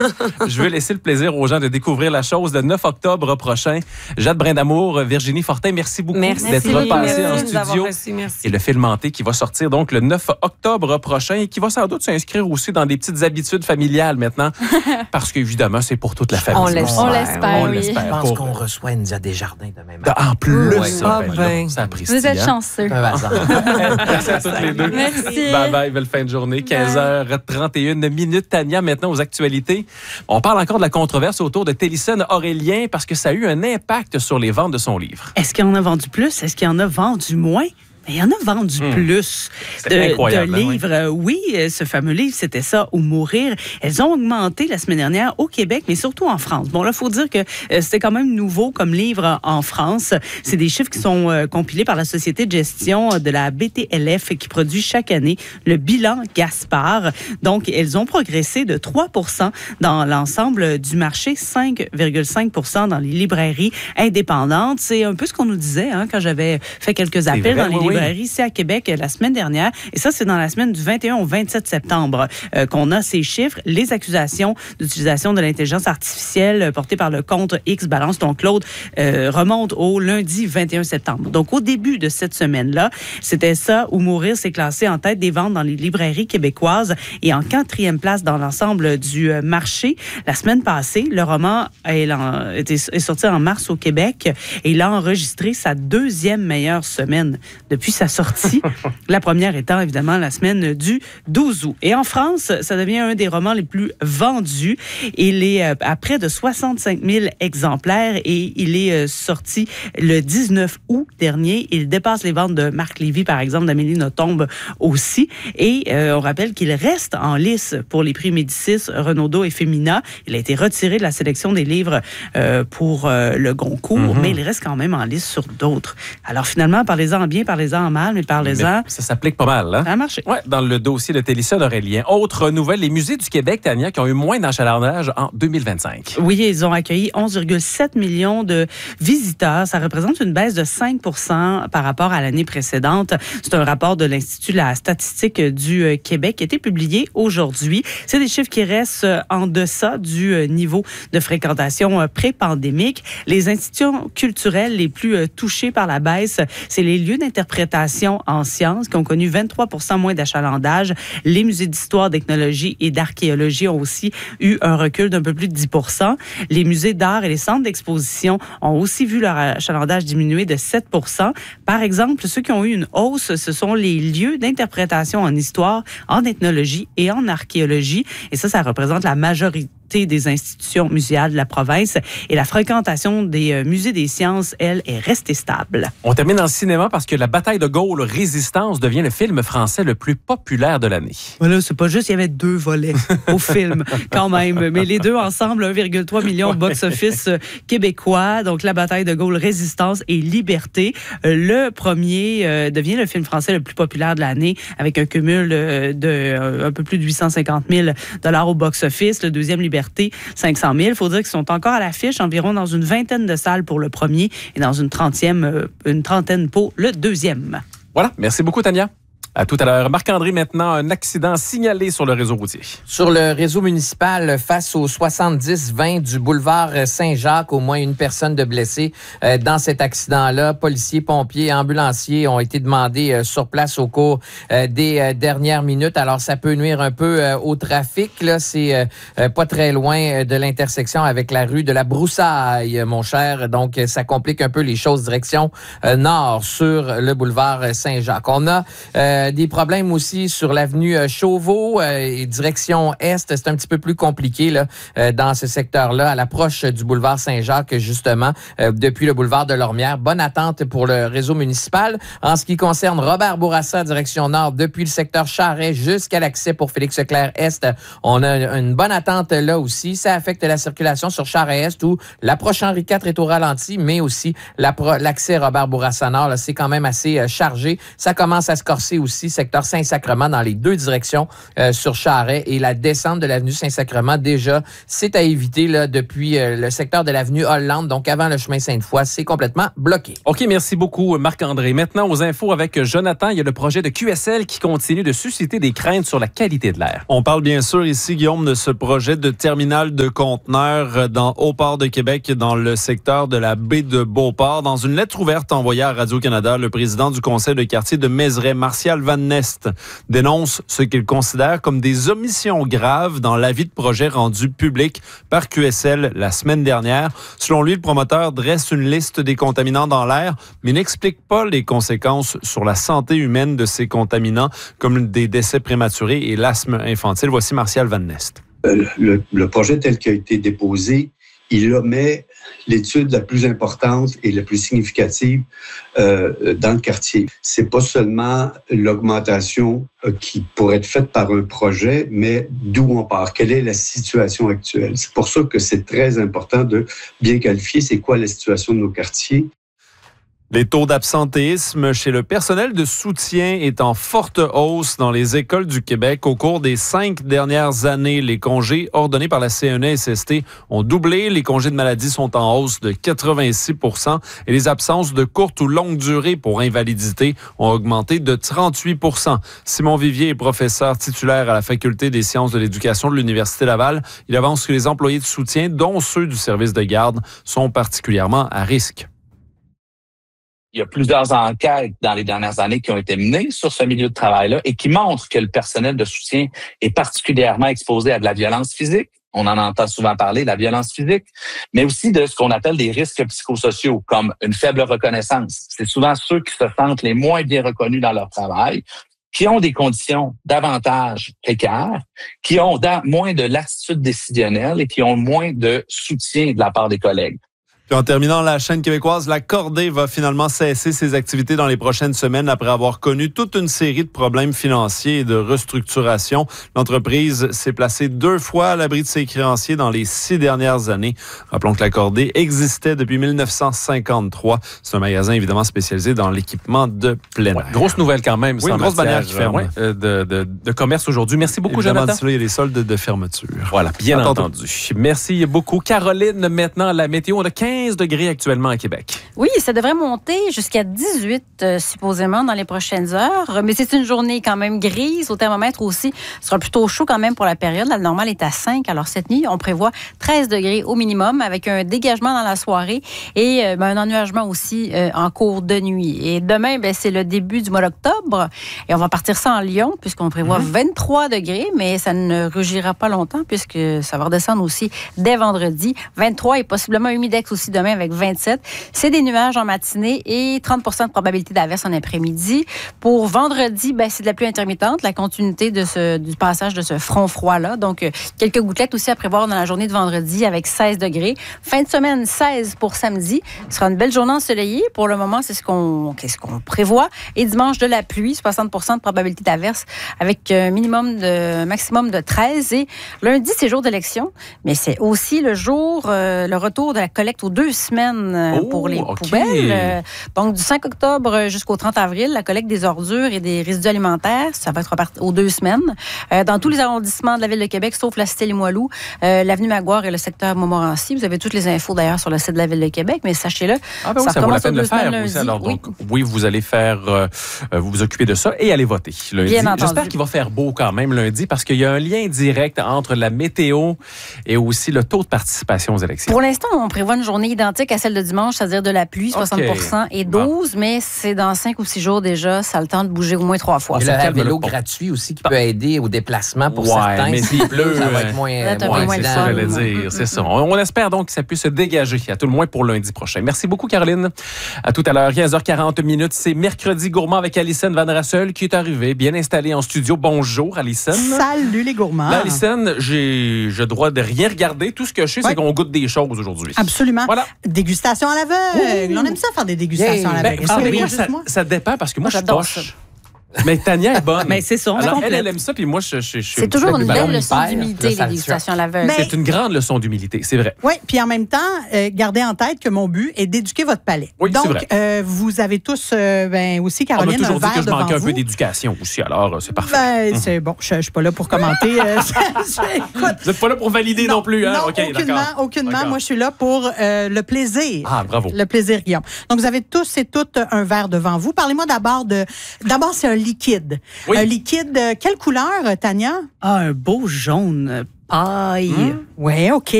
Je veux laisser le plaisir aux gens de découvrir la chose le 9 octobre prochain. Jade Brindamour, Virginie Fortin, merci beaucoup d'être repassée en studio. Et le film Hanté qui va sortir donc le 9 octobre prochain et qui va sans doute s'inscrire aussi dans des petites habitudes familiales maintenant. Parce qu'évidemment, c'est pour toute la famille. On l'espère, oui. Je pense qu'on reçoit Ndia Desjardins demain matin. En plus, ça apprécie. Vous êtes chanceux. Merci à toutes les deux. Merci. Bye bye, belle fin de journée. 15h31 Tania, maintenant aux actualités. On parle encore de la controverse autour de Télésphone Aurélien parce que ça a eu un impact sur les ventes de son livre. Est-ce qu'il en a vendu plus? Est-ce qu'il en a vendu moins? Il y en a vendu plus de livres. Oui, ce fameux livre, c'était ça, ou mourir. Elles ont augmenté la semaine dernière au Québec, mais surtout en France. Bon, là, il faut dire que c'était quand même nouveau comme livre en France. C'est des chiffres qui sont compilés par la société de gestion de la BTLF qui produit chaque année le bilan Gaspard. Donc, elles ont progressé de 3% dans l'ensemble du marché, 5,5% dans les librairies indépendantes. C'est un peu ce qu'on nous disait quand j'avais fait quelques appels dans les librairies ici à Québec la semaine dernière. Et ça, c'est dans la semaine du 21 au 27 septembre qu'on a ces chiffres. Les accusations d'utilisation de l'intelligence artificielle portées par le compte X Balance, donc Claude, remontent au lundi 21 septembre. Donc, au début de cette semaine-là, c'était ça ou mourir s'est classé en tête des ventes dans les librairies québécoises et en 4e place dans l'ensemble du marché. La semaine passée, le roman est sorti en mars au Québec et il a enregistré sa 2e meilleure semaine depuis sa sortie. La première étant évidemment la semaine du 12 août. Et en France, ça devient un des romans les plus vendus. Il est à près de 65 000 exemplaires et il est sorti le 19 août dernier. Il dépasse les ventes de Marc Lévy, par exemple, d'Amélie Nothomb aussi. Et on rappelle qu'il reste en lice pour les prix Médicis, Renaudot et Femina. Il a été retiré de la sélection des livres pour le Goncourt, mais il reste quand même en lice sur d'autres. Alors finalement, parlez-en en bien, parlez-en en mal, mais parlez-en. Ça s'applique pas mal, hein? Ça a marché. Oui, dans le dossier de Télésphone Aurélien. Autre nouvelle, les musées du Québec, Tania, qui ont eu moins d'achalandage en 2025. Oui, ils ont accueilli 11,7 millions de visiteurs. Ça représente une baisse de 5% par rapport à l'année précédente. C'est un rapport de l'Institut de la statistique du Québec qui a été publié aujourd'hui. C'est des chiffres qui restent en deçà du niveau de fréquentation pré-pandémique. Les institutions culturelles les plus touchées par la baisse, c'est les lieux d'interprétation en sciences qui ont connu 23% moins d'achalandage. Les musées d'histoire, d'ethnologie et d'archéologie ont aussi eu un recul d'un peu plus de 10%. Les musées d'art et les centres d'exposition ont aussi vu leur achalandage diminuer de 7%. Par exemple, ceux qui ont eu une hausse, ce sont les lieux d'interprétation en histoire, en ethnologie et en archéologie. Et ça représente la majorité des institutions muséales de la province. Et la fréquentation des musées des sciences, elle, est restée stable. On termine dans le cinéma parce que La bataille de Gaulle, Résistance, devient le film français le plus populaire de l'année. Voilà, c'est pas juste, il y avait 2 volets au film, quand même. Mais les deux ensemble, 1,3 million box-office québécois. Donc, La bataille de Gaulle, Résistance et Liberté. Le premier devient le film français le plus populaire de l'année avec un cumul de un peu plus de 850 000 $ au box-office. Le deuxième, Liberté, 500 000. Il faut dire qu'ils sont encore à l'affiche, environ dans une vingtaine de salles pour le premier et dans une trentaine pour le deuxième. Voilà. Merci beaucoup, Tania. À tout à l'heure. Marc-André, maintenant, un accident signalé sur le réseau routier. Sur le réseau municipal, face au 70-20 du boulevard Saint-Jacques, au moins une personne de blessée dans cet accident-là. Policiers, pompiers, ambulanciers ont été demandés sur place au cours des dernières minutes. Alors, ça peut nuire un peu au trafic. Là, c'est pas très loin de l'intersection avec la rue de la Broussaille, mon cher. Donc, ça complique un peu les choses direction nord sur le boulevard Saint-Jacques. On a des problèmes aussi sur l'avenue Chauveau et direction est. C'est un petit peu plus compliqué là, dans ce secteur-là, à l'approche du boulevard Saint-Jacques, justement, depuis le boulevard de Lormière. Bonne attente pour le réseau municipal. En ce qui concerne Robert Bourassa, direction nord, depuis le secteur Charest jusqu'à l'accès pour Félix-Leclerc-Est, on a une bonne attente là aussi. Ça affecte la circulation sur Charest-Est où l'approche Henri IV est au ralenti, mais aussi l'accès Robert Bourassa nord, là, c'est quand même assez chargé. Ça commence à se corser aussi aussi, secteur Saint-Sacrement, dans les deux directions sur Charest. Et la descente de l'avenue Saint-Sacrement, déjà, c'est à éviter là, depuis le secteur de l'avenue Hollande, donc avant le chemin Sainte-Foy, c'est complètement bloqué. OK, merci beaucoup, Marc-André. Maintenant, aux infos avec Jonathan, il y a le projet de QSL qui continue de susciter des craintes sur la qualité de l'air. On parle bien sûr ici, Guillaume, de ce projet de terminal de conteneurs dans Haut-Port de Québec, dans le secteur de la baie de Beauport. Dans une lettre ouverte envoyée à Radio-Canada, le président du conseil de quartier de Mézeray, Martial Van Nest, dénonce ce qu'il considère comme des omissions graves dans l'avis de projet rendu public par QSL la semaine dernière. Selon lui, le promoteur dresse une liste des contaminants dans l'air, mais n'explique pas les conséquences sur la santé humaine de ces contaminants, comme des décès prématurés et l'asthme infantile. Voici Martial Van Nest. Le projet tel qu'il a été déposé, il omet l'étude la plus importante et la plus significative dans le quartier. C'est pas seulement l'augmentation qui pourrait être faite par un projet, mais d'où on part, quelle est la situation actuelle. C'est pour ça que c'est très important de bien qualifier c'est quoi la situation de nos quartiers. Les taux d'absentéisme chez le personnel de soutien est en forte hausse dans les écoles du Québec. Au cours des 5 dernières années, les congés ordonnés par la CNESST ont doublé. Les congés de maladie sont en hausse de 86 % et les absences de courte ou longue durée pour invalidité ont augmenté de 38 %. Simon Vivier est professeur titulaire à la Faculté des sciences de l'éducation de l'Université Laval. Il avance que les employés de soutien, dont ceux du service de garde, sont particulièrement à risque. Il y a plusieurs enquêtes dans les dernières années qui ont été menées sur ce milieu de travail-là et qui montrent que le personnel de soutien est particulièrement exposé à de la violence physique. On en entend souvent parler, de la violence physique, mais aussi de ce qu'on appelle des risques psychosociaux, comme une faible reconnaissance. C'est souvent ceux qui se sentent les moins bien reconnus dans leur travail, qui ont des conditions davantage précaires, qui ont moins de latitude décisionnelle et qui ont moins de soutien de la part des collègues. Puis en terminant, la chaîne québécoise La Cordée va finalement cesser ses activités dans les prochaines semaines après avoir connu toute une série de problèmes financiers et de restructuration. L'entreprise s'est placée 2 fois à l'abri de ses créanciers dans les 6 dernières années. Rappelons que La Cordée existait depuis 1953. C'est un magasin évidemment spécialisé dans l'équipement de plein air. Grosse nouvelle quand même. Oui, une grosse bannière qui ferme. De commerce aujourd'hui. Merci beaucoup, évidemment, Jonathan. Il y a les soldes de fermeture. Voilà, bien entendu. Merci beaucoup. Caroline, maintenant, la météo, on a 15 degrés actuellement à Québec. Oui, ça devrait monter jusqu'à 18 supposément dans les prochaines heures, mais c'est une journée quand même grise. Au thermomètre aussi, ce sera plutôt chaud quand même pour la période. La normale est à 5. Alors cette nuit, on prévoit 13 degrés au minimum avec un dégagement dans la soirée et un ennuagement aussi en cours de nuit. Et demain, c'est le début du mois d'octobre et on va partir ça en Lyon puisqu'on prévoit 23 degrés, mais ça ne rugira pas longtemps puisque ça va redescendre aussi dès vendredi. 23 et possiblement humidex aussi demain avec 27. C'est des nuages en matinée et 30 % de probabilité d'averse en après-midi. Pour vendredi, c'est de la pluie intermittente, la continuité du passage de ce front froid-là. Donc, quelques gouttelettes aussi à prévoir dans la journée de vendredi avec 16 degrés. Fin de semaine, 16 pour samedi. Ce sera une belle journée ensoleillée. Pour le moment, c'est ce qu'on prévoit. Et dimanche, de la pluie, 60 % de probabilité d'averse avec maximum de 13. Et lundi, c'est jour d'élection, mais c'est aussi le retour de la collecte aux 2 semaines pour les poubelles. Donc, du 5 octobre jusqu'au 30 avril, la collecte des ordures et des résidus alimentaires, ça va être aux 2 semaines. Dans tous les arrondissements de la Ville de Québec, sauf la Cité-Limoilou, l'avenue Maguire et le secteur Montmorency. Vous avez toutes les infos d'ailleurs sur le site de la Ville de Québec, mais sachez-le, ça vaut la peine de le faire aussi. Alors, donc, vous allez vous occuper de ça et aller voter lundi. J'espère qu'il va faire beau quand même lundi parce qu'il y a un lien direct entre la météo et aussi le taux de participation aux élections. Pour l'instant, on prévoit une journée identique à celle de dimanche, c'est-à-dire de la pluie, 60 % et 12, mais c'est dans 5 ou 6 jours déjà, ça a le temps de bouger au moins 3 fois. Il y a le vélo gratuit aussi qui peut aider au déplacement pour certains. Mais s'il pleut, ça va être moins c'est ça, j'allais dire. C'est ça. On espère donc que ça puisse se dégager, à tout le moins pour lundi prochain. Merci beaucoup, Caroline. À tout à l'heure, 15h40. C'est Mercredi Gourmand avec Alison Van Rassel qui est arrivée, bien installée en studio. Bonjour, Alison. Salut, les gourmands. Là, Alison, j'ai le droit de rien regarder. Tout ce que je sais, c'est qu'on goûte des choses aujourd'hui. Absolument. Voilà. Dégustation à l'aveugle. On aime ça faire des dégustations à l'aveugle. Ça dépend parce que moi, je suis poche. Mais Tania est bonne. Mais c'est ça. Alors, elle aime ça, puis moi, je suis... C'est toujours une belle leçon d'humilité, les dégustations à l'aveugle. C'est une grande leçon d'humilité, c'est vrai. Oui, puis en même temps, gardez en tête que mon but est d'éduquer votre palais. Oui, donc, c'est vrai. vous avez tous aussi, Caroline, on m'a toujours dit que je manquais un peu d'éducation aussi, alors c'est parfait. C'est bon, je ne suis pas là pour commenter. Écoute, vous n'êtes pas là pour valider non plus, hein? Non, Okay, aucunement. D'accord. Moi, je suis là pour le plaisir. Ah, bravo. Le plaisir, Guillaume. Donc, vous avez tous et toutes un verre devant vous. Parlez-moi d'abord c'est un liquide. Oui. Un liquide, quelle couleur, Tania? Ah, un beau jaune paille. Oui, OK.